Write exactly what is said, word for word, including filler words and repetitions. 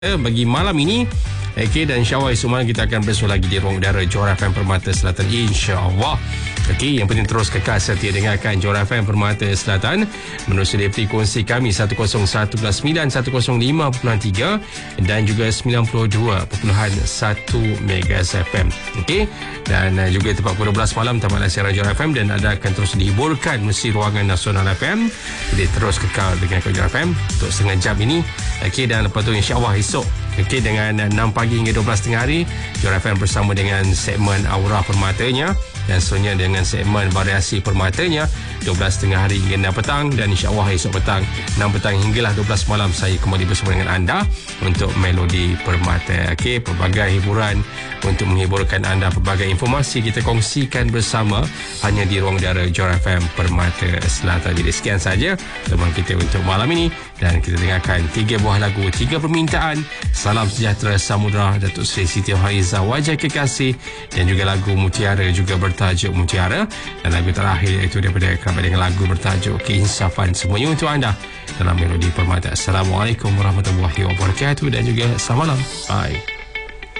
bagi malam ini. Okey, dan insyaAllah esok malam kita akan bersua lagi di ruang udara Johor F M Permata Selatan, insyaAllah. Okey, yang penting terus kekal setia dengarkan Johor F M Permata Selatan menerusi frekuensi kami seratus satu sembilan, seratus lima tiga dan juga sembilan puluh dua perpuluhan satu MHz F M. Okey, dan uh, juga tepat pukul dua belas malam tamat siaran Johor F M dan anda akan terus dihiburkan melalui ruangan nasional F M. Jadi terus kekal dengan Johor F M untuk setengah jam ini. Okey, dan lepas tu insyaAllah esok Okey, dengan enam pagi hingga dua belas tengah hari Johor F M bersama dengan segmen Aura Permatanya dan seterusnya dengan segmen Variasi Permatanya dua belas tengah hari hingga enam petang, dan insyaAllah esok petang enam petang hinggalah dua belas malam saya kembali bersama dengan anda untuk Melodi Permata. Okey, pelbagai hiburan untuk menghiburkan anda, pelbagai informasi kita kongsikan bersama hanya di ruang udara Johor F M Permata Selatan. Jadi sekian saja teman kita untuk malam ini, dan kita dengarkan tiga buah lagu, tiga permintaan. Salam Sejahtera Samudra Datuk Seri Siti Haiza Wajah Kekasih, dan juga lagu Mutiara juga bertajuk Mutiara, dan lagu terakhir iaitu daripada kerabat dengan lagu bertajuk Keinsafan. Semuanya untuk anda dalam Melodi Permata. Assalamualaikum warahmatullahi wabarakatuh dan juga selamat malam. Bye.